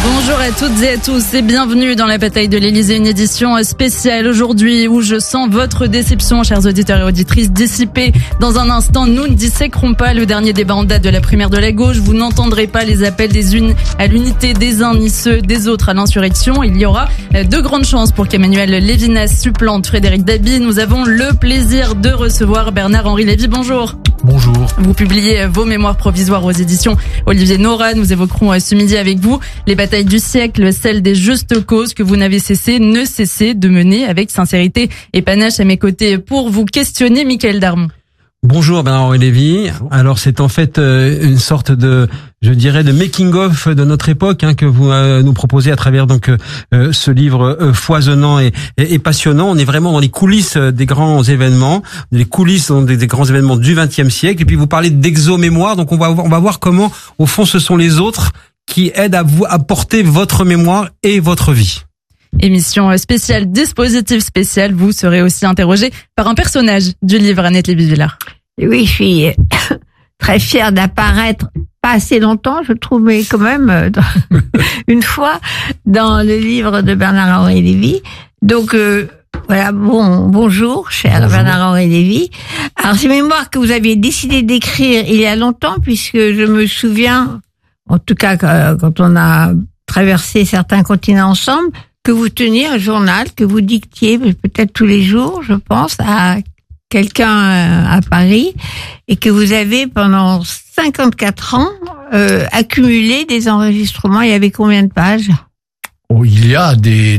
Bonjour à toutes et à tous et bienvenue dans la bataille de l'Élysée, une édition spéciale aujourd'hui où je sens votre déception, chers auditeurs et auditrices, dissiper. Dans un instant, nous ne disséquerons pas le dernier débat en date de la primaire de la gauche. Vous n'entendrez pas les appels des unes à l'unité des uns ni ceux des autres à l'insurrection. Il y aura de grandes chances pour qu'Emmanuel Lévinas supplante Frédéric Dabi. Nous avons le plaisir de recevoir Bernard-Henri Lévy. Bonjour. Bonjour. Vous publiez vos mémoires provisoires aux éditions Olivier Nora. Nous évoquerons ce midi avec vous les batailles du siècle, celle des justes causes que vous n'avez ne cessé de mener avec sincérité et panache. À mes côtés pour vous questionner, Mickaël Darmon. Bonjour Bernard-Henri Lévy. Alors c'est en fait une sorte de, je dirais, de making-of de notre époque que vous nous proposez à travers donc ce livre foisonnant et passionnant. On est vraiment dans les coulisses des grands événements, les coulisses des grands événements du XXe siècle. Et puis vous parlez d'exo-mémoire, donc on va voir comment, au fond, ce sont les autres qui aident à porter votre mémoire et votre vie. Émission spéciale, dispositif spécial. Vous serez aussi interrogé par un personnage du livre, Annette Lévy-Villard. Oui, je suis très fière d'apparaître, pas assez longtemps, je trouve, mais quand même, une fois, dans le livre de Bernard-Henri Lévy. Donc, voilà, bonjour, cher Bernard-Henri Lévy. Alors, ces mémoires que vous aviez décidé d'écrire il y a longtemps, puisque je me souviens, en tout cas, quand on a traversé certains continents ensemble, que vous teniez un journal, que vous dictiez peut-être tous les jours, je pense, à quelqu'un à Paris, et que vous avez pendant 54 ans accumulé des enregistrements. Il y avait combien de pages? Oh, il y a des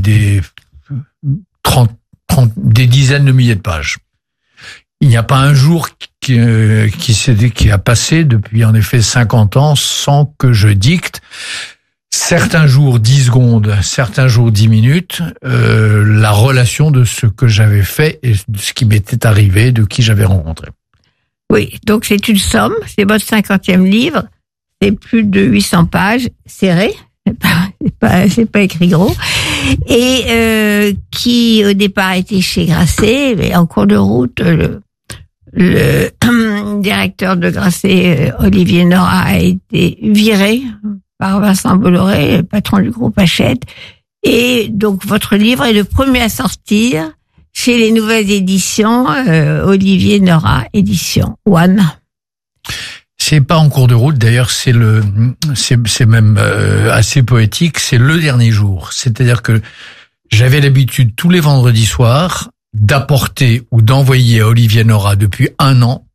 dizaines de milliers de pages. Il n'y a pas un jour qui a passé depuis en effet 50 ans sans que je dicte. Certains jours 10 secondes, certains jours 10 minutes, la relation de ce que j'avais fait et de ce qui m'était arrivé, de qui j'avais rencontré. Oui, donc c'est une somme, c'est votre 50e livre, c'est plus de 800 pages, serré, c'est pas écrit gros, et qui au départ était chez Grasset, mais en cours de route, le directeur de Grasset, Olivier Nora, a été viré par Vincent Bolloré, le patron du groupe Hachette. Et donc, votre livre est le premier à sortir chez les nouvelles éditions, Olivier Nora, édition One. C'est pas en cours de route, d'ailleurs, c'est même assez poétique, c'est le dernier jour. C'est-à-dire que j'avais l'habitude tous les vendredis soirs d'apporter ou d'envoyer à Olivier Nora depuis 1 an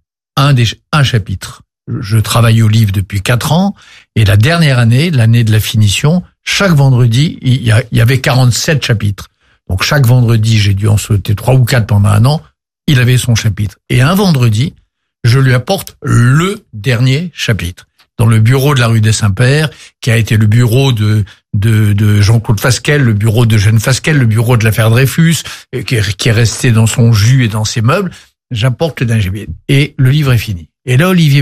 un chapitre. Je travaille au livre depuis 4 ans, et la dernière année, l'année de la finition, chaque vendredi, il y avait 47 chapitres. Donc chaque vendredi, j'ai dû en sauter 3 ou 4 pendant 1 an, il avait son chapitre. Et un vendredi, je lui apporte le dernier chapitre. Dans le bureau de la rue des Saints-Pères, qui a été le bureau de Jean-Claude Fasquelle, le bureau de Jeanne Fasquelle, le bureau de l'affaire Dreyfus, qui est resté dans son jus et dans ses meubles, j'apporte le dernier chapitre. Et le livre est fini. Et là, Olivier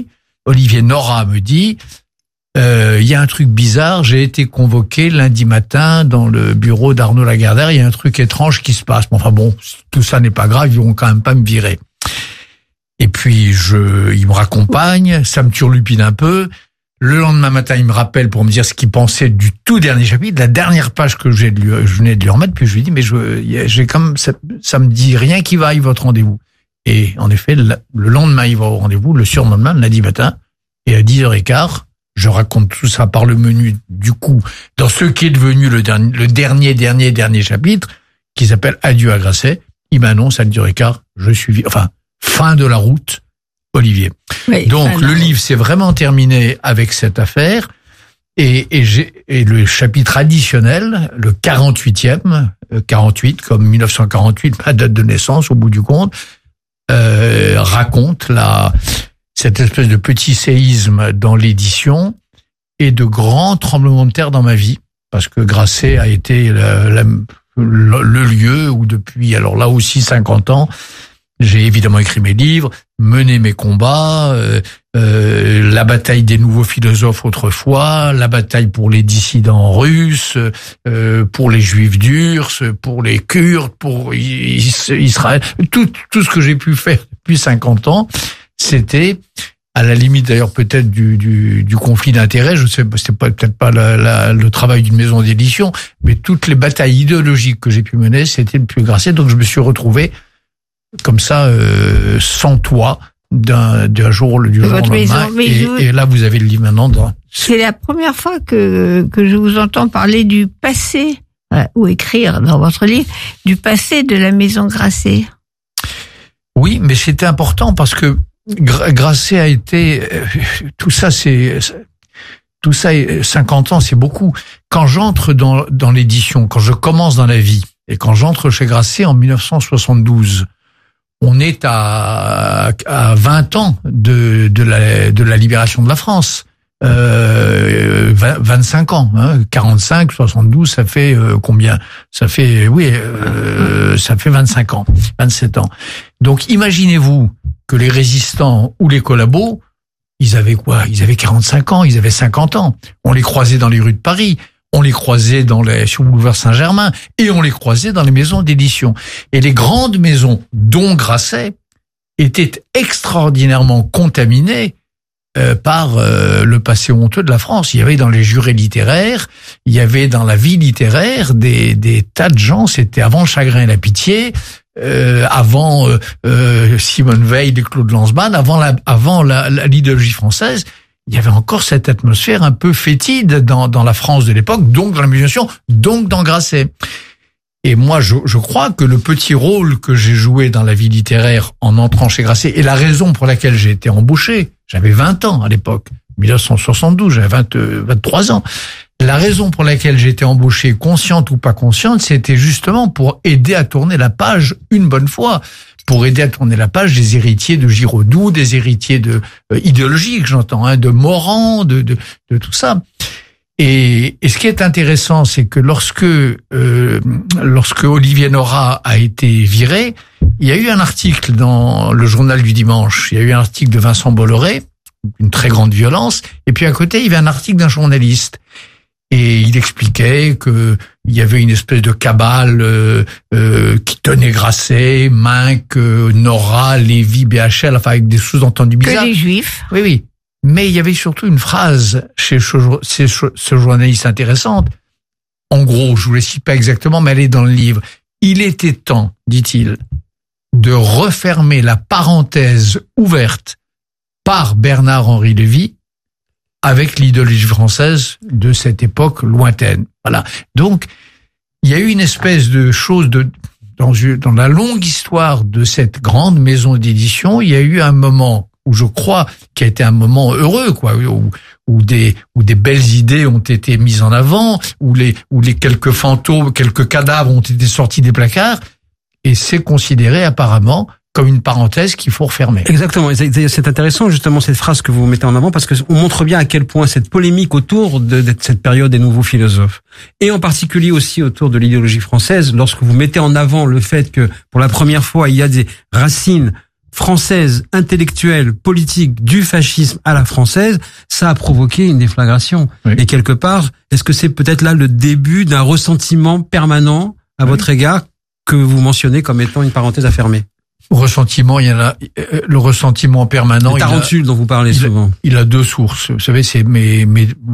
Nora me dit, il y a un truc bizarre, j'ai été convoqué lundi matin dans le bureau d'Arnaud Lagardère, il y a un truc étrange qui se passe. Enfin bon, tout ça n'est pas grave, ils vont quand même pas me virer. Et puis, il me raccompagne, ça me turlupine un peu. Le lendemain matin, il me rappelle pour me dire ce qu'il pensait du tout dernier chapitre, la dernière page que je venais de lui remettre, puis je lui dis, mais j'ai comme ça me dit rien qui vaille votre rendez-vous. Et en effet, le lendemain, il va au rendez-vous, le surlendemain, lundi matin, et à 10h15, je raconte tout ça par le menu, du coup, dans ce qui est devenu le dernier chapitre, qui s'appelle Adieu à Grasset. Il m'annonce à 10h15, fin de la route, Olivier. Oui, donc, le livre s'est vraiment terminé avec cette affaire, et le chapitre additionnel, le 48e, 48, comme 1948, ma date de naissance, au bout du compte, raconte cette espèce de petit séisme dans l'édition et de grands tremblements de terre dans ma vie, parce que Grasset a été le lieu où depuis, alors là aussi 50 ans, j'ai évidemment écrit mes livres, mené mes combats, la bataille des nouveaux philosophes autrefois, la bataille pour les dissidents russes, pour les juifs durs, pour les Kurdes, pour Israël, tout ce que j'ai pu faire depuis 50 ans, c'était à la limite d'ailleurs peut-être du conflit d'intérêts. Je sais, c'était peut-être pas le travail d'une maison d'édition, mais toutes les batailles idéologiques que j'ai pu mener, c'était le Puy Grasset. Donc je me suis retrouvé comme ça, sans toit, du jour au lendemain. Et là, vous avez le livre maintenant. C'est la première fois que je vous entends parler du passé, ou écrire dans votre livre, du passé de la maison Grasset. Oui, mais c'était important parce que Grasset a été, tout ça, 50 ans, c'est beaucoup. Quand j'entre dans l'édition, quand je commence dans la vie, et quand j'entre chez Grasset en 1972, on est à 20 ans de la libération de la France. 25 ans, 45, 72, ça fait combien? Ça fait, ça fait 25 ans, 27 ans. Donc, imaginez-vous que les résistants ou les collabos, ils avaient quoi? Ils avaient 45 ans, ils avaient 50 ans. On les croisait dans les rues de Paris. On les croisait sur le boulevard Saint-Germain et on les croisait dans les maisons d'édition. Et les grandes maisons, dont Grasset, étaient extraordinairement contaminées par le passé honteux de la France. Il y avait dans les jurés littéraires, il y avait dans la vie littéraire des tas de gens. C'était avant Chagrin et la Pitié, avant Simone Veil et Claude Lanzmann, avant l'idéologie française. Il y avait encore cette atmosphère un peu fétide dans la France de l'époque, donc dans la maison, donc dans Grasset. Et moi, je crois que le petit rôle que j'ai joué dans la vie littéraire en entrant chez Grasset, et la raison pour laquelle j'ai été embauché, j'avais 20 ans à l'époque, 1972, j'avais 23 ans. La raison pour laquelle j'ai été embauché, consciente ou pas consciente, c'était justement pour aider à tourner la page une bonne fois. Pour aider à tourner la page des héritiers de Giraudoux, des héritiers idéologiques, j'entends, de Morand, de tout ça. Et ce qui est intéressant, c'est que lorsque Olivier Nora a été viré, il y a eu un article dans le journal du dimanche. Il y a eu un article de Vincent Bolloré, une très grande violence, et puis à côté, il y avait un article d'un journaliste. Et il expliquait que il y avait une espèce de cabale qui tenait Grasset, Minck, Nora, Lévy, BHL, enfin avec des sous-entendus bizarres. Que les Juifs. Oui, oui. Mais il y avait surtout une phrase chez ce journaliste intéressante. En gros, je vous la cite pas exactement, mais elle est dans le livre. Il était temps, dit-il, de refermer la parenthèse ouverte par Bernard-Henri Lévy avec l'idéologie française de cette époque lointaine. Voilà. Donc, il y a eu une espèce de chose dans la longue histoire de cette grande maison d'édition, il y a eu un moment où je crois qu'il a été un moment heureux, quoi, où des belles idées ont été mises en avant, où les quelques fantômes, quelques cadavres ont été sortis des placards, et c'est considéré apparemment comme une parenthèse qu'il faut refermer. Exactement. C'est intéressant justement cette phrase que vous mettez en avant parce que on montre bien à quel point cette polémique autour de cette période des nouveaux philosophes et en particulier aussi autour de l'idéologie française, lorsque vous mettez en avant le fait que pour la première fois il y a des racines françaises, intellectuelles, politiques du fascisme à la française, ça a provoqué une déflagration. Oui. Et quelque part, est-ce que c'est peut-être là le début d'un ressentiment permanent à votre égard que vous mentionnez comme étant une parenthèse à fermer? Ressentiment, il y en a le ressentiment permanent. Le tarentule dont vous parlez souvent. Il a deux sources. Vous savez, c'est mes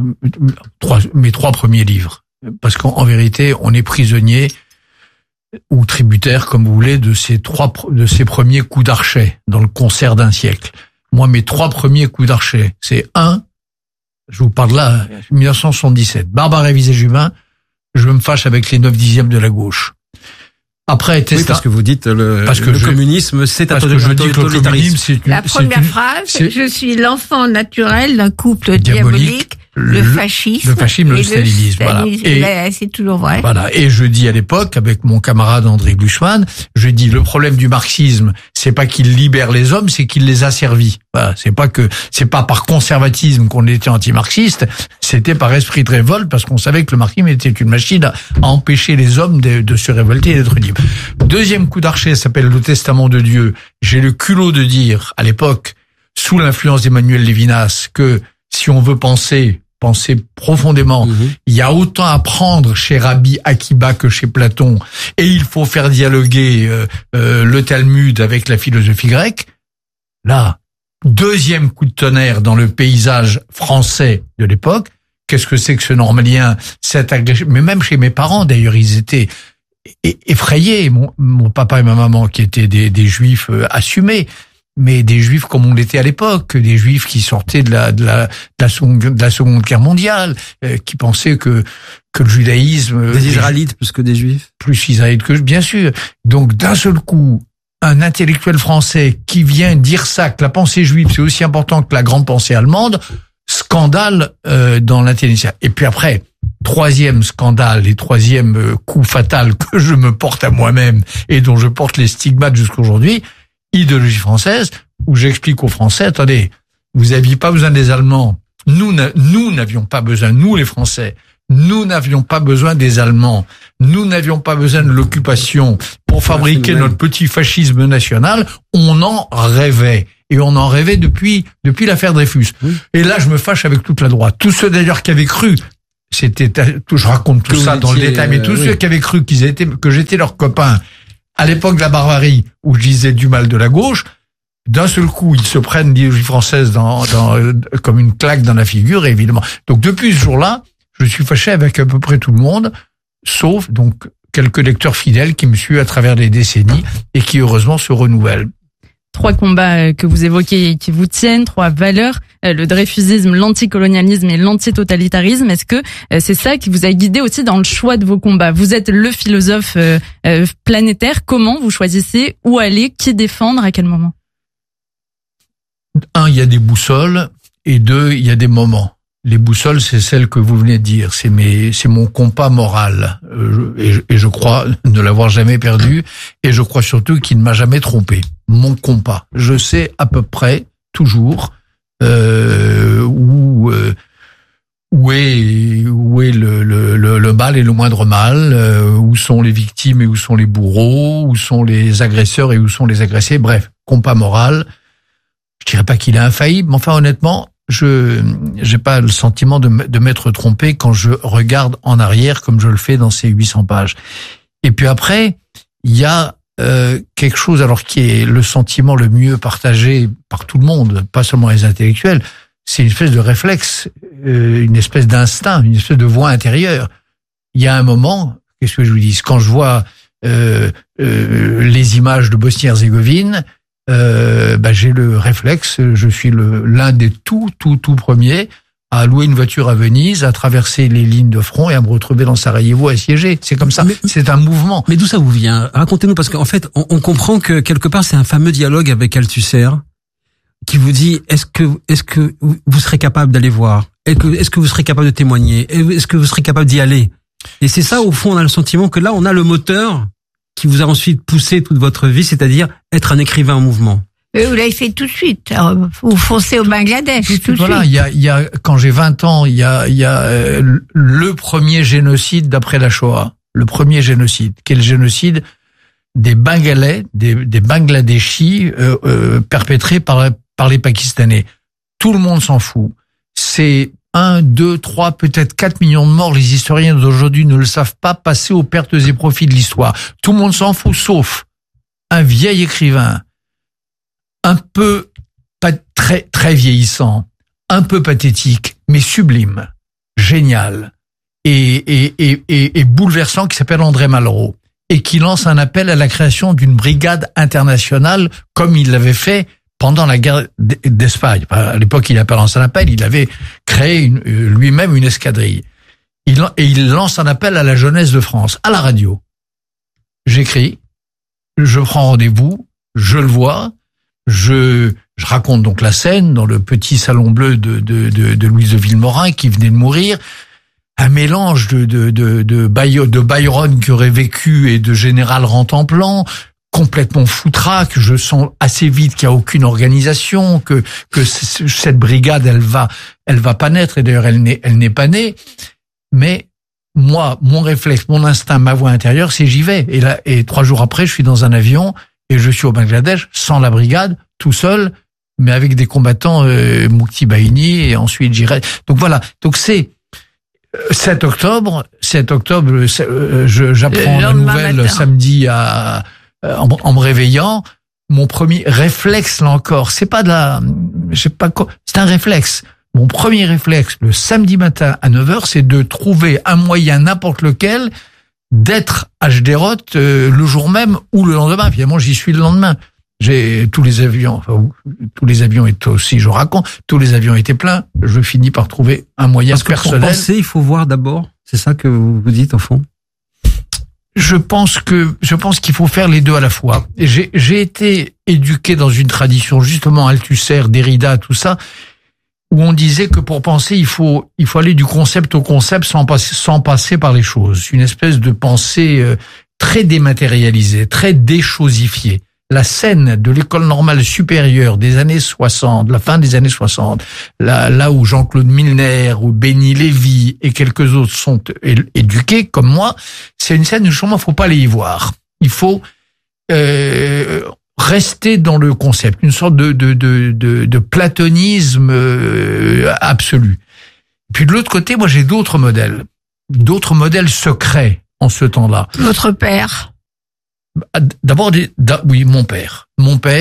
trois premiers livres. Parce qu'en vérité, on est prisonnier ou tributaire, comme vous voulez, de ces premiers coups d'archet dans le concert d'un siècle. Moi, mes trois premiers coups d'archet, c'est je vous parle là, 1977. Barbara Visage-Humain, je me fâche avec les 9/10 de la gauche. Après, oui, parce que vous dites le communisme, c'est un totalitarisme. La première phrase, je suis l'enfant naturel d'un couple diabolique, le fascisme, le stalinisme. Voilà. Et c'est toujours vrai. Voilà. Et je dis à l'époque, avec mon camarade André Glucksmann, je dis le problème du marxisme, c'est pas qu'il libère les hommes, c'est qu'il les asservit. Voilà. C'est pas par conservatisme qu'on était anti-marxiste, c'était par esprit de révolte, parce qu'on savait que le marxisme était une machine à empêcher les hommes de se révolter et d'être libres. Deuxième coup d'archet s'appelle le Testament de Dieu. J'ai le culot de dire, à l'époque, sous l'influence d'Emmanuel Lévinas, que si on veut penser profondément, il y a autant à prendre chez Rabbi Akiba que chez Platon, et il faut faire dialoguer le Talmud avec la philosophie grecque. Là, deuxième coup de tonnerre dans le paysage français de l'époque. Qu'est-ce que c'est que ce normalien, cette agression? Mais même chez mes parents, d'ailleurs, ils étaient effrayés. Mon papa et ma maman, qui étaient des juifs assumés, mais des juifs comme on l'était à l'époque, des juifs qui sortaient de la seconde guerre mondiale, qui pensaient que le judaïsme... Des Israélites plus que des juifs. Plus Israélites que, bien sûr. Donc, d'un seul coup, un intellectuel français qui vient dire ça, que la pensée juive, c'est aussi important que la grande pensée allemande, scandale dans l'intelligence. Et puis après, troisième scandale et troisième coup fatal que je me porte à moi-même et dont je porte les stigmates jusqu'aujourd'hui, idéologie française, où j'explique aux Français, attendez, vous n'aviez pas besoin des Allemands. Nous n'avions pas besoin, nous les Français, nous n'avions pas besoin des Allemands. Nous n'avions pas besoin de l'occupation pour fabriquer notre petit fascisme national. On en rêvait. Et on en rêvait depuis l'affaire Dreyfus. Oui. Et là, je me fâche avec toute la droite. Tous ceux d'ailleurs qui avaient cru, je raconte tout ça dans le détail, mais tous ceux qui avaient cru que j'étais leur copain à l'époque de la barbarie où je disais du mal de la gauche, d'un seul coup, ils se prennent l'idéologie française comme une claque dans la figure, évidemment. Donc depuis ce jour-là, je suis fâché avec à peu près tout le monde, sauf donc quelques lecteurs fidèles qui me suivent à travers les décennies et qui heureusement se renouvellent. 3 combats que vous évoquez qui vous tiennent, 3 valeurs, le dreyfusisme, l'anticolonialisme et l'antitotalitarisme. Est-ce que c'est ça qui vous a guidé aussi dans le choix de vos combats? Vous êtes le philosophe planétaire. Comment vous choisissez où aller, qui défendre, à quel moment? 1, il y a des boussoles, et 2, il y a des moments. Les boussoles, c'est celles que vous venez de dire. C'est mon compas moral. Et je crois ne l'avoir jamais perdu. Et je crois surtout qu'il ne m'a jamais trompé. Mon compas. Je sais à peu près, toujours, où est le mal et le moindre mal, où sont les victimes et où sont les bourreaux, où sont les agresseurs et où sont les agressés. Bref, compas moral. Je dirais pas qu'il est infaillible, mais enfin, honnêtement, j'ai pas le sentiment de m'être trompé quand je regarde en arrière comme je le fais dans ces 800 pages. Et puis après, il y a quelque chose alors qui est le sentiment le mieux partagé par tout le monde, pas seulement les intellectuels, c'est une espèce de réflexe, une espèce d'instinct, une espèce de voix intérieure. Il y a un moment, qu'est-ce que je vous dis, quand je vois les images de Bosnie-Herzégovine, j'ai le réflexe, je suis l'un des tout premiers à louer une voiture à Venise, à traverser les lignes de front et à me retrouver dans Sarajevo assiégé. C'est comme ça. C'est un mouvement. Mais d'où ça vous vient? Racontez-nous, parce qu'en fait, on comprend que quelque part, c'est un fameux dialogue avec Althusser qui vous dit, est-ce que vous serez capable d'aller voir? Est-ce que vous serez capable de témoigner? Est-ce que vous serez capable d'y aller? Et c'est ça, au fond, on a le sentiment que là, on a le moteur qui vous a ensuite poussé toute votre vie, c'est-à-dire être un écrivain en mouvement. Vous l'avez fait tout de suite. Vous foncez au Bangladesh tout de suite. Voilà, il y a quand j'ai 20 ans, il y a le premier génocide d'après la Shoah. Le premier génocide. Quel génocide? Des Bengalais, des Bangladeshis perpétrés par les Pakistanais. Tout le monde s'en fout. C'est 1, 2, 3, peut-être 4 millions de morts. Les historiens d'aujourd'hui ne le savent pas, passer aux pertes et profits de l'histoire. Tout le monde s'en fout, sauf un vieil écrivain, un peu pas très très vieillissant, un peu pathétique, mais sublime, génial et bouleversant, qui s'appelle André Malraux, et qui lance un appel à la création d'une brigade internationale, comme il l'avait fait pendant la guerre d'Espagne. À l'époque, il n'a pas lancé un appel, il avait créé lui-même une escadrille. Il lance un appel à la jeunesse de France, à la radio. J'écris, je prends rendez-vous, je le vois, je raconte donc la scène dans le petit salon bleu de Louise de Villemorin qui venait de mourir. Un mélange de Byron qui aurait vécu et de général Rantanplan, complètement foutraque. Je sens assez vite qu'il n'y a aucune organisation, que cette brigade, elle va pas naître, et d'ailleurs elle n'est pas née. Mais moi, mon réflexe, mon instinct, ma voix intérieure, c'est j'y vais. Et 3 jours après, je suis dans un avion et je suis au Bangladesh, sans la brigade, tout seul, mais avec des combattants Mukti Bahini, et ensuite j'irai. Donc voilà. Donc c'est 7 octobre, j'apprends la nouvelle samedi en me réveillant. mon premier réflexe, là encore, c'est pas c'est un réflexe. Mon premier réflexe, le samedi matin à 9h, c'est de trouver un moyen, n'importe lequel, d'être à Sderot le jour même ou le lendemain. Finalement, j'y suis le lendemain. Tous les avions étaient aussi, je raconte, tous les avions étaient pleins. Je finis par trouver un moyen personnel. Pour penser, il faut voir d'abord. C'est ça que vous dites au fond. Je pense qu'il faut faire les deux à la fois. J'ai été éduqué dans une tradition justement Althusser, Derrida, tout ça, où on disait que pour penser, il faut aller du concept au concept sans passer par les choses. Une espèce de pensée très dématérialisée, très déchosifiée. La scène de l'école normale supérieure des années 60, la fin des années 60, là où Jean-Claude Milner, ou Benny Lévy et quelques autres sont éduqués, comme moi, c'est une scène où justement il faut pas aller y voir. Il faut rester dans le concept, une sorte de platonisme absolu. Puis de l'autre côté, moi j'ai d'autres modèles secrets en ce temps-là. Votre père? D'abord, oui, mon père,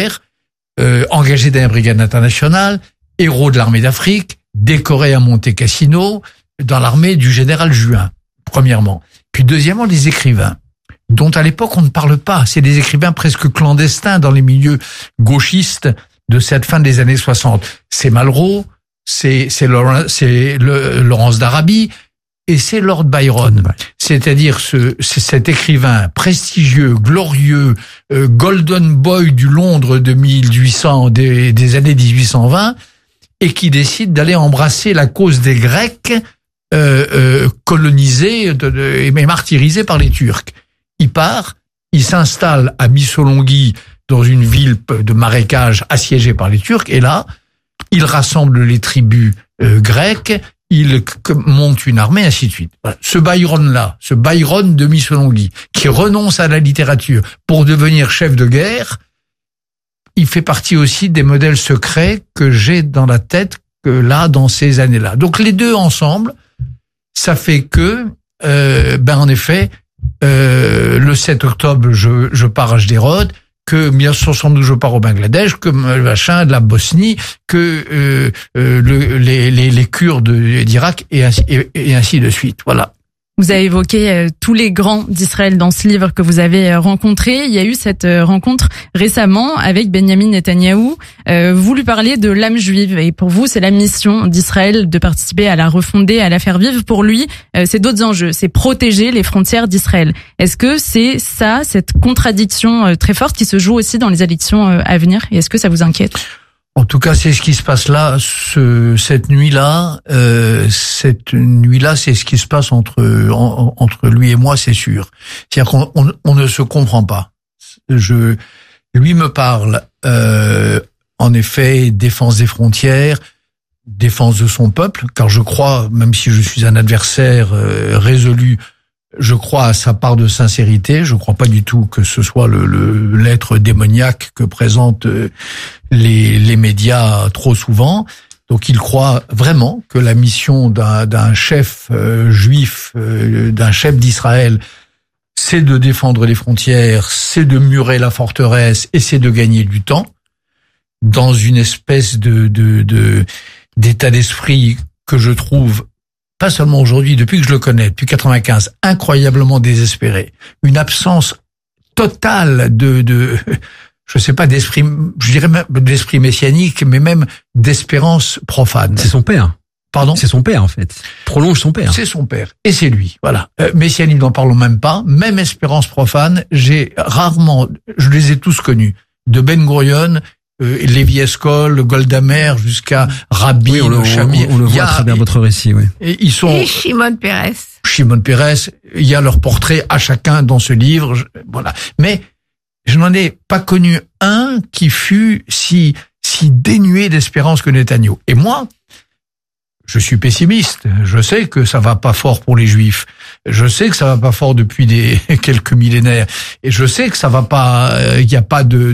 engagé dans la brigade internationale, héros de l'armée d'Afrique, décoré à Monte Cassino, dans l'armée du général Juin, premièrement. Puis deuxièmement, les écrivains, dont à l'époque on ne parle pas. C'est des écrivains presque clandestins dans les milieux gauchistes de cette fin des années 60. C'est Malraux, c'est Laurence d'Arabie, et c'est Lord Byron, c'est-à-dire cet écrivain prestigieux, glorieux, golden boy du Londres de 1800, des années 1820, et qui décide d'aller embrasser la cause des Grecs colonisés et martyrisés par les Turcs. Il part, il s'installe à Missolonghi, dans une ville de marécage assiégée par les Turcs, et là, il rassemble les tribus grecques, il monte une armée, ainsi de suite. Voilà. Ce Byron de Missolonghi, qui renonce à la littérature pour devenir chef de guerre, il fait partie aussi des modèles secrets que j'ai dans la tête dans ces années-là. Donc les deux ensemble, ça fait que, en effet, le 7 octobre, je pars à Sderot, que 1972 je pars au Bangladesh, que machin de la Bosnie, que les Kurdes d'Irak et ainsi de suite. Voilà. Vous avez évoqué tous les grands d'Israël dans ce livre que vous avez rencontré. Il y a eu cette rencontre récemment avec Benjamin Netanyahou. Vous lui parlez de l'âme juive et pour vous, c'est la mission d'Israël de participer à la refonder, à la faire vivre. Pour lui, c'est d'autres enjeux. C'est protéger les frontières d'Israël. Est-ce que c'est ça, cette contradiction très forte qui se joue aussi dans les élections à venir et est-ce que ça vous inquiète ? En tout cas, c'est ce qui se passe là, cette nuit-là. Cette nuit-là, c'est ce qui se passe entre lui et moi, c'est sûr. C'est-à-dire qu'on ne se comprend pas. Lui me parle, en effet, défense des frontières, défense de son peuple, car je crois, même si je suis un adversaire résolu, je crois à sa part de sincérité. Je crois pas du tout que ce soit l'être démoniaque que présentent les médias trop souvent. Donc il croit vraiment que la mission d'un chef juif, d'un chef d'Israël, c'est de défendre les frontières, c'est de murer la forteresse et c'est de gagner du temps dans une espèce d'état d'esprit que je trouve pas seulement aujourd'hui, depuis que je le connais, depuis 95, incroyablement désespéré. Une absence totale je sais pas, d'esprit, je dirais même d'esprit messianique, mais même d'espérance profane. C'est son père. Pardon? C'est son père, en fait. Prolonge son père. C'est son père. Et c'est lui. Voilà. Messianique, n'en parlons même pas. Même espérance profane, je les ai tous connus. De Ben Gurion, Lévi Eskol, Golda Meir, jusqu'à Rabin, Shamir. On le voit à travers votre récit, oui. Et ils sont. Et Shimon Peres. Shimon Peres. Il y a leur portrait à chacun dans ce livre. Voilà. Mais je n'en ai pas connu un qui fut si dénué d'espérance que Netanyahou. Et moi, je suis pessimiste. Je sais que ça va pas fort pour les Juifs. Je sais que ça va pas fort depuis quelques millénaires. Et je sais que ça va pas. Il n'y a pas de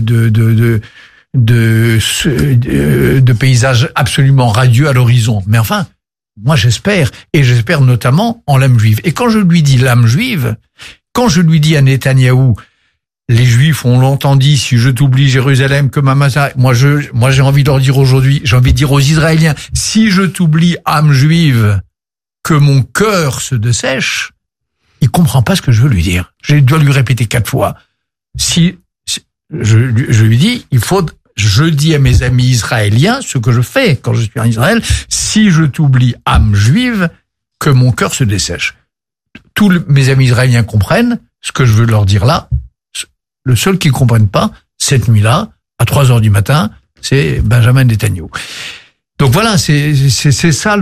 paysages absolument radieux à l'horizon. Mais enfin, moi j'espère, et j'espère notamment en l'âme juive. Et quand je lui dis l'âme juive, quand je lui dis à Netanyahou, Les Juifs ont longtemps dit, si je t'oublie Jérusalem que ma masse, moi j'ai envie de leur dire aujourd'hui, j'ai envie de dire aux Israéliens, si je t'oublie âme juive, que mon cœur se dessèche, il comprend pas ce que je veux lui dire. Je dois lui répéter 4 fois. Si je lui dis, je dis à mes amis israéliens ce que je fais quand je suis en Israël, si je t'oublie âme juive, que mon cœur se dessèche. Tous mes amis israéliens comprennent ce que je veux leur dire là. Le seul qui ne comprenne pas, cette nuit-là, à 3h du matin, c'est Benjamin Netanyahu. Donc voilà, c'est ça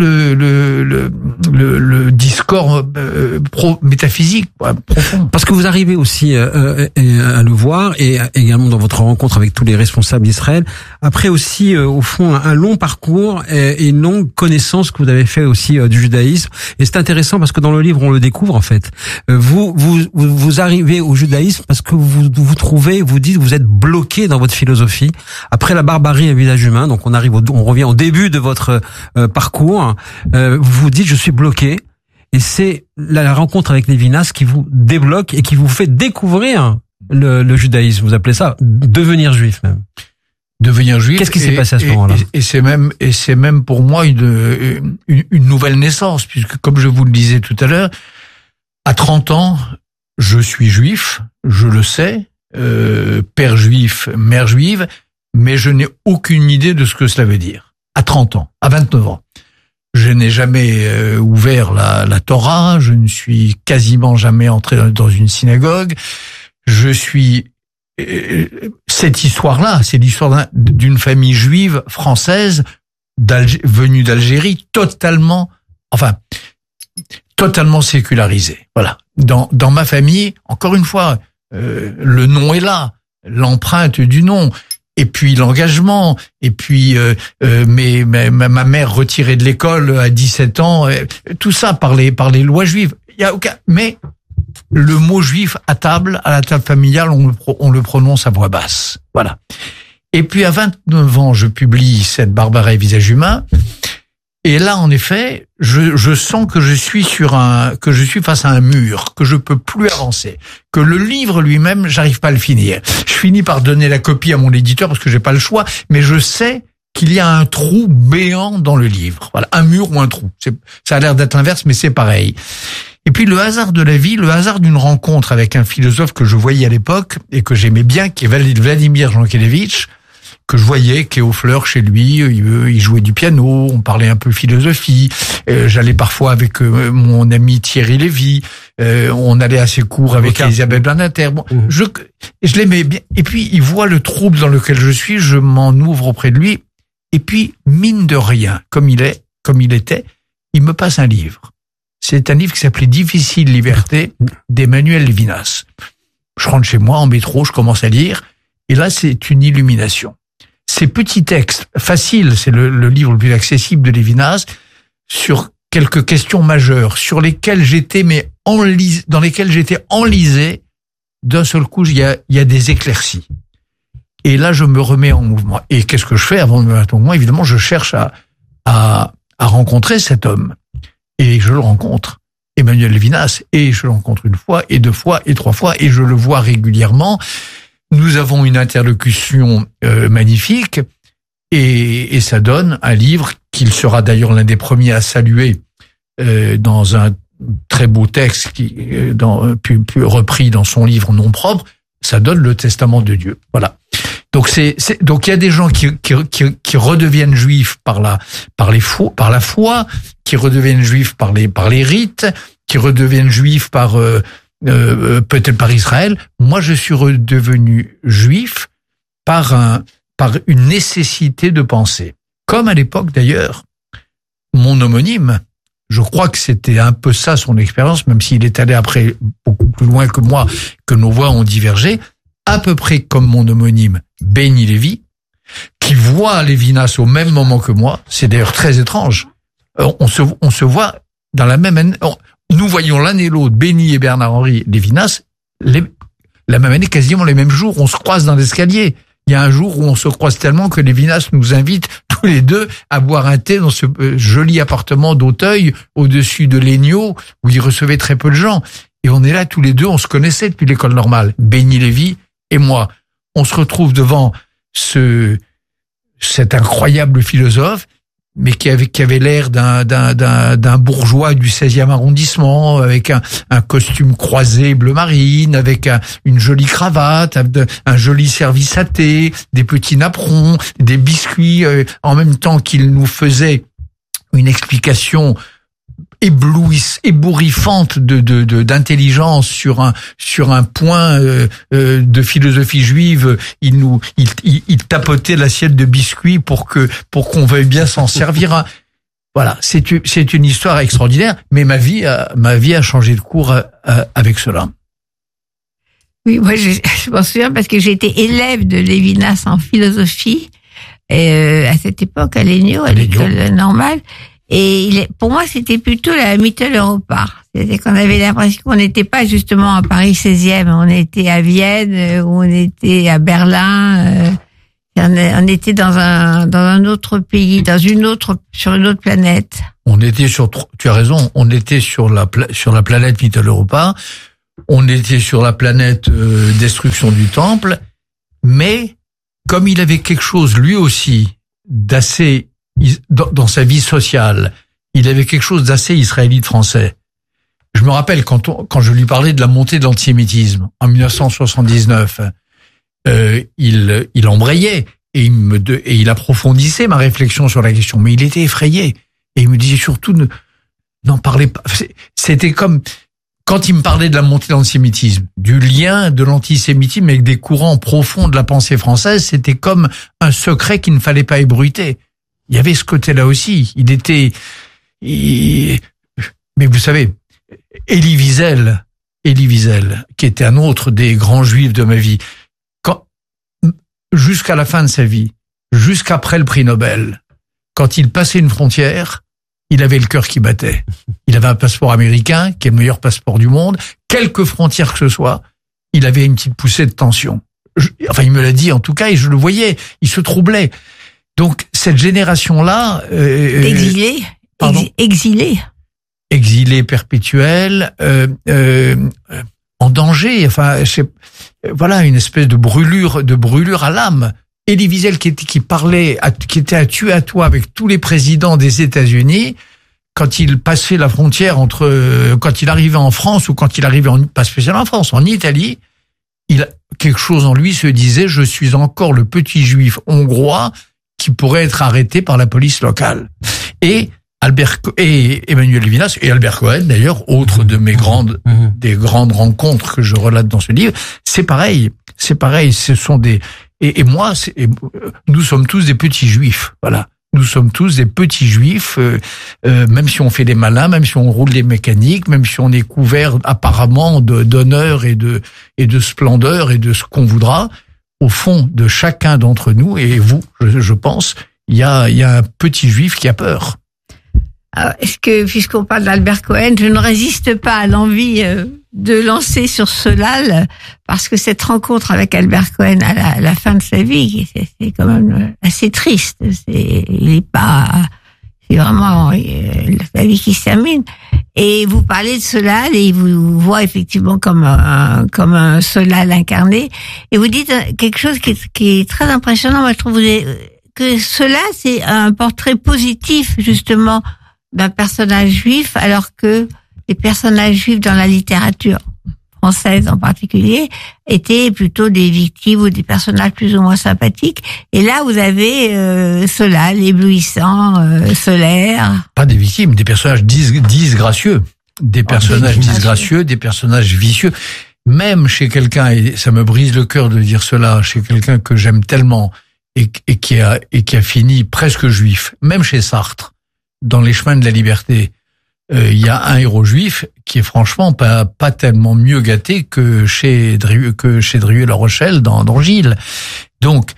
le discours métaphysique profond. Parce que vous arrivez aussi à le voir, et également dans votre rencontre avec tous les responsables d'Israël, après aussi au fond un long parcours et une longue connaissance que vous avez fait aussi du judaïsme. Et c'est intéressant parce que dans le livre on le découvre en fait. Vous arrivez au judaïsme parce que vous trouvez, vous dites, vous êtes bloqué dans votre philosophie après la barbarie et le village humain. Donc on revient au début de votre parcours, vous vous dites je suis bloqué, et c'est la rencontre avec Lévinas qui vous débloque et qui vous fait découvrir le judaïsme. Vous appelez ça devenir juif même. Devenir juif. Qu'est-ce qui s'est passé à ce moment-là? Et c'est même pour moi une nouvelle naissance, puisque comme je vous le disais tout à l'heure, à 30 ans, je suis juif, je le sais, père juif, mère juive, mais je n'ai aucune idée de ce que cela veut dire. À 30 ans, à 29 ans. Je n'ai jamais ouvert la Torah, je ne suis quasiment jamais entré dans une synagogue. Je suis... cette histoire-là, c'est l'histoire d'une famille juive française venue d'Algérie, totalement sécularisée. Voilà. Dans ma famille, encore une fois, le nom est là, l'empreinte du nom. Et puis l'engagement, et puis ma mère retirée de l'école à 17 ans, tout ça par les lois juives. Il y a aucun, mais le mot juif à la table familiale, on le prononce à voix basse. Voilà. Et puis à 29 ans, je publie cette Barbarie visage humain. Et là, en effet, je sens que je suis face à un mur, que je peux plus avancer, que le livre lui-même, j'arrive pas à le finir. Je finis par donner la copie à mon éditeur parce que j'ai pas le choix, mais je sais qu'il y a un trou béant dans le livre. Voilà, un mur ou un trou. Ça a l'air d'être l'inverse, mais c'est pareil. Et puis le hasard de la vie, le hasard d'une rencontre avec un philosophe que je voyais à l'époque et que j'aimais bien, qui est Vladimir Jankélévitch, que je voyais, qui est aux fleurs chez lui, il jouait du piano, on parlait un peu philosophie, j'allais parfois avec mon ami Thierry Lévy, on allait à ses cours avec Elisabeth Blainter. Bon, je l'aimais bien. Et puis il voit le trouble dans lequel je suis, je m'en ouvre auprès de lui, et puis mine de rien, comme il était, il me passe un livre. C'est un livre qui s'appelait Difficile liberté d'Emmanuel Lévinas. Je rentre chez moi en métro, je commence à lire, et là c'est une illumination. Ces petits textes faciles, c'est le livre le plus accessible de Lévinas, sur quelques questions majeures, sur lesquelles dans lesquelles j'étais enlisé, d'un seul coup, il y a des éclaircies. Et là, je me remets en mouvement. Et qu'est-ce que je fais avant de me mettre en mouvement? Évidemment, je cherche à rencontrer cet homme. Et je le rencontre, Emmanuel Lévinas, et je le rencontre 1 fois, et 2 fois, et 3 fois, et je le vois régulièrement. Nous avons une interlocution magnifique, et ça donne un livre qu'il sera d'ailleurs l'un des premiers à saluer dans un très beau texte puis repris dans son livre nom propre. Ça donne le Testament de Dieu. Voilà. Donc donc il y a des gens qui redeviennent juifs par la foi, qui redeviennent juifs par les rites, qui redeviennent juifs par peut-être par Israël. Moi, je suis redevenu juif par une nécessité de penser. Comme à l'époque d'ailleurs, mon homonyme, je crois que c'était un peu ça son expérience, même s'il est allé après beaucoup plus loin que moi, que nos voies ont divergé, à peu près comme mon homonyme Benny Lévy, qui voit Lévinas au même moment que moi. C'est d'ailleurs très étrange. On se voit dans la même année. Nous voyons l'un et l'autre, Benny et Bernard-Henri Lévinas, la même année, quasiment les mêmes jours. On se croise dans l'escalier. Il y a un jour où on se croise tellement que Lévinas nous invite tous les deux à boire un thé dans ce joli appartement d'Auteuil, au-dessus de l'Aigneau, où il recevait très peu de gens. Et on est là tous les deux, on se connaissait depuis l'école normale. Benny Lévy et moi, on se retrouve devant cet incroyable philosophe, mais qui avait l'air d'un bourgeois du 16e arrondissement, avec un costume croisé bleu marine, avec une jolie cravate, un joli service à thé, des petits napperons, des biscuits, en même temps qu'il nous faisait une explication ébouriffante d'intelligence sur un point de philosophie juive. Il tapotait l'assiette de biscuits pour qu'on veuille bien s'en servir. Voilà, c'est une histoire extraordinaire, mais ma vie a changé de cours avec cela. Oui, moi je m'en souviens parce que j'ai été élève de Lévinas en philosophie à cette époque à l'ENIO, à l'école normale. Et pour moi, c'était plutôt la Mitteleuropa. C'est-à-dire qu'on avait l'impression qu'on n'était pas justement à Paris 16e, on était à Vienne, ou on était à Berlin, on était dans un autre pays, sur une autre planète. Tu as raison, on était sur la planète Mitteleuropa, on était sur la planète destruction du temple, mais comme il avait quelque chose lui aussi d'assez dans sa vie sociale, il avait quelque chose d'assez israélite français. Je me rappelle quand je lui parlais de la montée de l'antisémitisme en 1979, il embrayait et il approfondissait ma réflexion sur la question, mais il était effrayé et il me disait surtout n'en parlez pas. C'était comme quand il me parlait de la montée de l'antisémitisme, du lien de l'antisémitisme avec des courants profonds de la pensée française, c'était comme un secret qu'il ne fallait pas ébruiter. Il y avait ce côté-là aussi. Mais vous savez, Elie Wiesel, qui était un autre des grands juifs de ma vie, jusqu'à la fin de sa vie, jusqu'après le prix Nobel, quand il passait une frontière, il avait le cœur qui battait. Il avait un passeport américain, qui est le meilleur passeport du monde. Quelque frontière que ce soit, il avait une petite poussée de tension. Il me l'a dit en tout cas, et je le voyais, il se troublait. Donc cette génération-là, exilé perpétuel, en danger. Voilà une espèce de brûlure à l'âme. Elie Wiesel qui était à tuer à toi avec tous les présidents des États-Unis, quand il passait la frontière quand il arrivait en France ou quand il arrivait pas spécialement en France, en Italie, quelque chose en lui se disait, je suis encore le petit juif hongrois qui pourrait être arrêté par la police locale. Et Emmanuel Lévinas et Albert Cohen, d'ailleurs, autre de des grandes rencontres que je relate dans ce livre, c'est pareil. Ce sont nous sommes tous des petits juifs. Voilà. Nous sommes tous des petits juifs, même si on fait des malins, même si on roule des mécaniques, même si on est couvert apparemment d'honneur et de splendeur et de ce qu'on voudra. Au fond de chacun d'entre nous, et vous, je pense, il y a un petit juif qui a peur. Alors, puisqu'on parle d'Albert Cohen, je ne résiste pas à l'envie de lancer sur Solal, parce que cette rencontre avec Albert Cohen à la fin de sa vie, c'est quand même assez triste. C'est vraiment la vie qui se termine. Et vous parlez de Solal et il vous voit effectivement comme un Solal incarné. Et vous dites quelque chose qui est très impressionnant. Moi, je trouve que Solal, c'est un portrait positif, justement, d'un personnage juif, alors que les personnages juifs dans la littérature française en particulier étaient plutôt des victimes ou des personnages plus ou moins sympathiques. Et là, vous avez Solal, éblouissant, solaire. Pas des victimes, des personnages disgracieux. Des personnages disgracieux, des personnages vicieux. Même chez quelqu'un, et ça me brise le cœur de dire cela, chez quelqu'un que j'aime tellement et qui a fini presque juif, même chez Sartre, dans Les Chemins de la Liberté, il y a un héros juif qui est franchement pas tellement mieux gâté que chez Drieu-La Rochelle dans Gilles. Donc,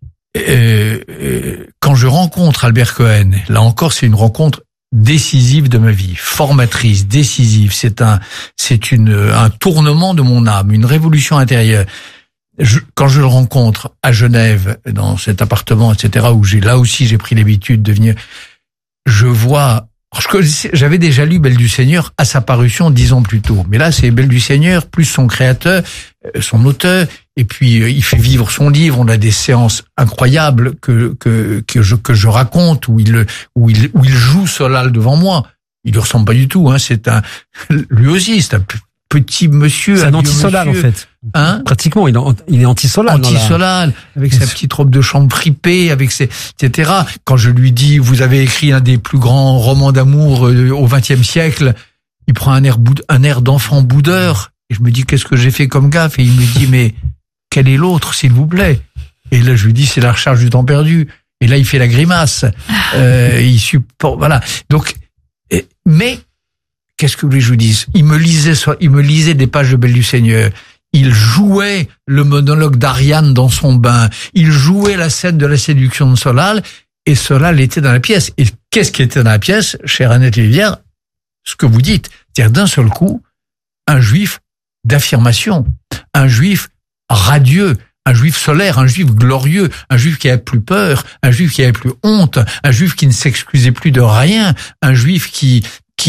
quand je rencontre Albert Cohen, là encore, c'est une rencontre décisive de ma vie, formatrice, décisive. C'est un tournement de mon âme, une révolution intérieure. Quand je le rencontre à Genève, dans cet appartement, etc., où j'ai pris l'habitude de venir, je vois J'avais déjà lu Belle du Seigneur à sa parution 10 ans plus tôt. Mais là, c'est Belle du Seigneur plus son créateur, son auteur. Et puis, il fait vivre son livre. On a des séances incroyables que je raconte où il joue Solal devant moi. Il lui ressemble pas du tout, hein. Lui aussi, c'est un petit monsieur. C'est un anti-Solal, en fait. Hein? Pratiquement, il est anti-Solal. Anti-Solal, avec sa petite robe de chambre fripée, etc. Quand je lui dis, vous avez écrit un des plus grands romans d'amour au XXe siècle, il prend un air d'enfant boudeur. Et je me dis, qu'est-ce que j'ai fait comme gaffe? Et il me dit, mais quel est l'autre, s'il vous plaît? Et là, je lui dis, c'est la recharge du temps perdu. Et là, il fait la grimace. Il supporte, voilà. Donc, mais, qu'est-ce que vous voulez que je vous dise? Il me lisait des pages de Belle du Seigneur. Il jouait le monologue d'Ariane dans son bain. Il jouait la scène de la séduction de Solal. Et Solal était dans la pièce. Et qu'est-ce qui était dans la pièce, chère Annette Lévière? Ce que vous dites. C'est-à-dire, d'un seul coup, un juif d'affirmation. Un juif radieux. Un juif solaire, un juif glorieux, un juif qui avait plus peur, un juif qui avait plus honte, un juif qui ne s'excusait plus de rien, un juif qui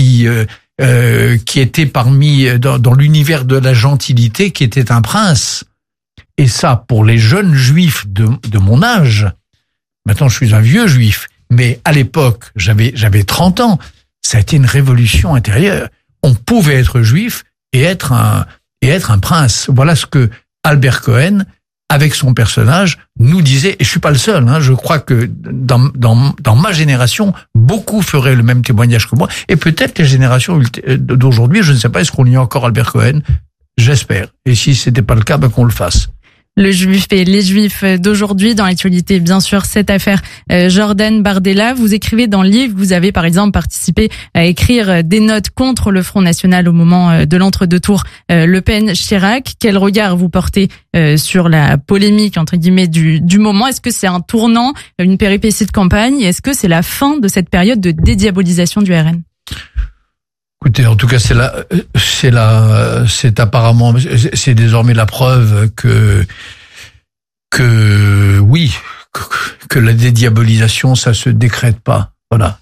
était dans l'univers de la gentilité, qui était un prince. Et ça, pour les jeunes juifs de mon âge, maintenant je suis un vieux juif, mais à l'époque, j'avais 30 ans, ça a été une révolution intérieure. On pouvait être juif et être un prince. Voilà ce que Albert Cohen, avec son personnage, nous disait, et je suis pas le seul, hein, je crois que dans ma génération, beaucoup feraient le même témoignage que moi, et peut-être les générations d'aujourd'hui, je ne sais pas, est-ce qu'on y a encore Albert Cohen? J'espère. Et si c'était pas le cas, qu'on le fasse. Le juif et les juifs d'aujourd'hui, dans l'actualité, bien sûr, cette affaire Jordan Bardella. Vous écrivez dans le livre, vous avez par exemple participé à écrire des notes contre le Front National au moment de l'entre-deux tours Le Pen-Chirac. Quel regard vous portez sur la polémique, entre guillemets, du moment? Est-ce que c'est un tournant, une péripétie de campagne? Est-ce que c'est la fin de cette période de dédiabolisation du RN? Écoutez, en tout cas, c'est apparemment, c'est désormais la preuve que oui, que la dédiabolisation, ça se décrète pas. Voilà.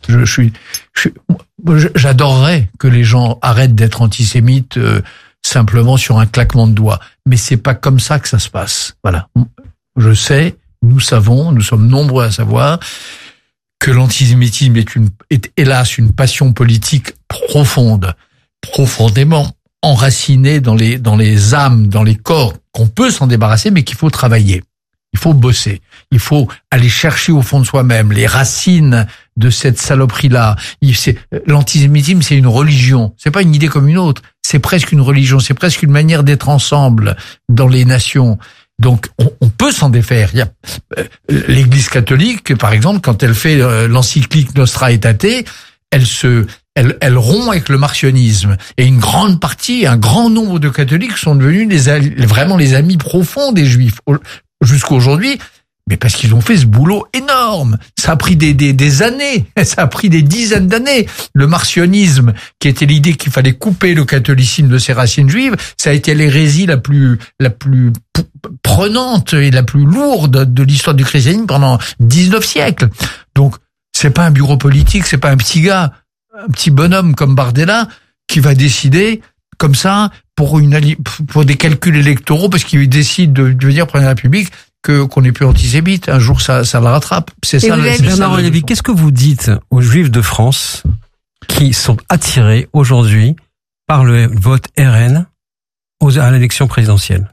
J'adorerais que les gens arrêtent d'être antisémites simplement sur un claquement de doigts. Mais c'est pas comme ça que ça se passe. Voilà. Je sais, nous savons, nous sommes nombreux à savoir que l'antisémitisme est hélas une passion politique profondément enracinée dans les âmes, dans les corps, qu'on peut s'en débarrasser, mais qu'il faut travailler. Il faut bosser. Il faut aller chercher au fond de soi-même les racines de cette saloperie-là. L'antisémitisme, c'est une religion. C'est pas une idée comme une autre. C'est presque une religion. C'est presque une manière d'être ensemble dans les nations. Donc, on peut s'en défaire. Il y a l'Église catholique, par exemple, quand elle fait l'encyclique Nostra Aetate, elle rompt avec le marcionisme. Et une grande partie, un grand nombre de catholiques sont devenus vraiment les amis profonds des Juifs jusqu'à aujourd'hui. Mais parce qu'ils ont fait ce boulot énorme. Ça a pris des années. Ça a pris des dizaines d'années. Le marcionisme, qui était l'idée qu'il fallait couper le catholicisme de ses racines juives, ça a été l'hérésie la plus prenante et la plus lourde de l'histoire du christianisme pendant 19 siècles. Donc, c'est pas un bureau politique, c'est pas un petit gars, un petit bonhomme comme Bardella qui va décider comme ça pour des calculs électoraux parce qu'il décide de devenir président de la République qu'on n'est plus antisémite. Un jour, ça le rattrape. C'est ça. Bernard Lévy, qu'est-ce que vous dites aux Juifs de France qui sont attirés aujourd'hui par le vote RN à l'élection présidentielle?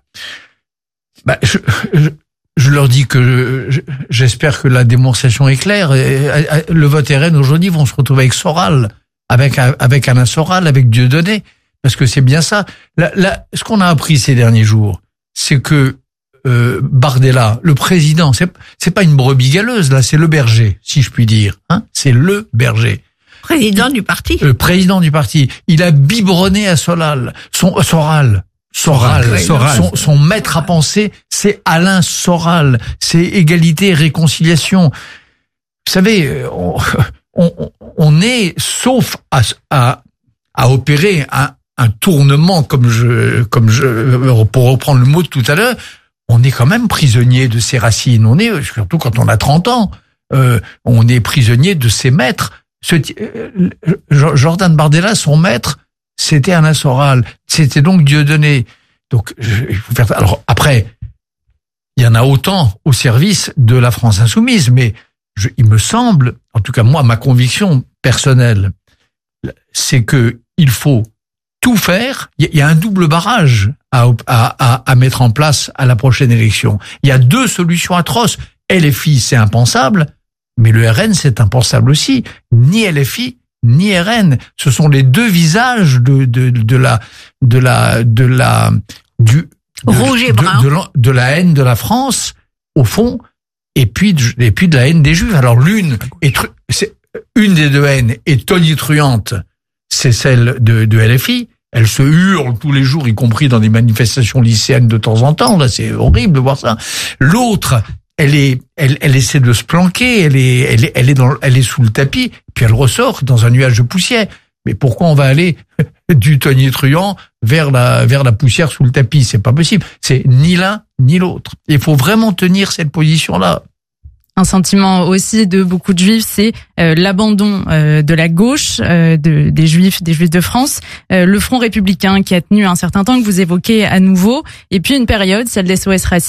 Je leur dis que j'espère que la démonstration est claire. Le vote RN aujourd'hui vont se retrouver avec Soral, avec Alain Soral, avec Dieudonné, parce que c'est bien ça. Ce qu'on a appris ces derniers jours, c'est que Bardella, le président, c'est pas une brebis galeuse, là, c'est le berger, si je puis dire. Hein, c'est le berger. Président du parti. Le président du parti. Il a biberonné à Soral. Son maître à penser, c'est Alain Soral. C'est égalité et réconciliation. Vous savez, on est, sauf à opérer un tournement, comme pour reprendre le mot de tout à l'heure, on est quand même prisonnier de ses racines. On est, surtout quand on a 30 ans, on est prisonnier de ses maîtres. Jordan Bardella, son maître, c'était Alain Soral. C'était donc Dieudonné. Donc, il faut faire. Alors après, il y en a autant au service de la France insoumise, mais il me semble, en tout cas moi, ma conviction personnelle, c'est que il faut tout faire. Il y a un double barrage à mettre en place à la prochaine élection. Il y a deux solutions atroces. LFI, c'est impensable, mais le RN, c'est impensable aussi. Ni LFI, ni RN. Ce sont les deux visages rouge et brun. De la haine de la France, au fond, et puis de la haine des Juifs. Alors une des deux haines est tonitruante, c'est celle de LFI. Elle se hurle tous les jours, y compris dans des manifestations lycéennes de temps en temps. Là, c'est horrible de voir ça. L'autre, elle essaie de se planquer, elle est sous le tapis, puis elle ressort dans un nuage de poussière. Mais pourquoi on va aller du tonitruant vers la poussière sous le tapis? C'est pas possible. C'est ni l'un ni l'autre. Il faut vraiment tenir cette position-là. Un sentiment aussi de beaucoup de Juifs, c'est l'abandon de la gauche, des Juifs de France, le Front républicain qui a tenu un certain temps, que vous évoquez à nouveau, et puis une période, celle des SOS Racisme,